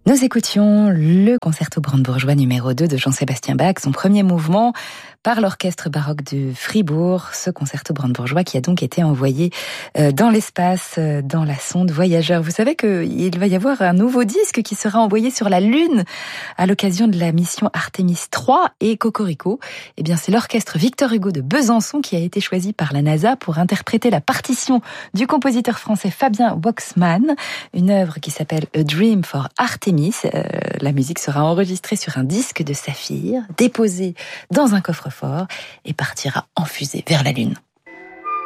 Nous écoutions le concerto brandebourgeois numéro 2 de Jean-Sébastien Bach, son premier mouvement par l'orchestre baroque de Fribourg, ce concerto brandebourgeois qui a donc été envoyé dans l'espace, dans la sonde Voyageur. Vous savez qu'il va y avoir un nouveau disque qui sera envoyé sur la Lune à l'occasion de la mission Artemis 3 et Cocorico. Eh bien, c'est l'orchestre Victor Hugo de Besançon qui a été choisi par la NASA pour interpréter la partition du compositeur français Fabien Waxman, une œuvre qui s'appelle A Dream for Artemis. La musique sera enregistrée sur un disque de saphir, déposée dans un coffre-fort et partira en fusée vers la Lune.